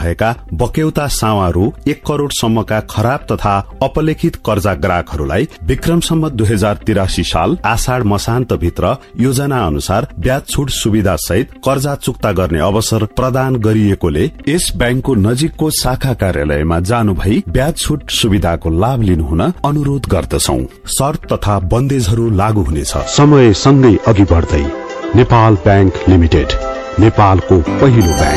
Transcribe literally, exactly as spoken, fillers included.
भएका बक्यौता सावारू एक करोड़ सम्मका खराब तथा अपलेखित कर्जा ग्राहकहरूलाई विक्रम सम्मत दुई हजार तिरासी साल आषाढ़ मसान्त भित्र योजना अनुसार ब्याज छुट सुविधा सहित कर्जा चुक्ता गर्ने अवसर प्रदान गरिएकोले यस बैंकको नजिकको शाखा कार्यालयमा जानु भई ब्याज छुट सुविधाको लाभ लिनुहुन अनुरोध गर्दछौं। शर्त तथा बन्देजहरू लागू हुनेछ। समय सँगै अघि बढ्दै नेपाल बैंक लिमिटेड, नेपालको पहिलो बैंक।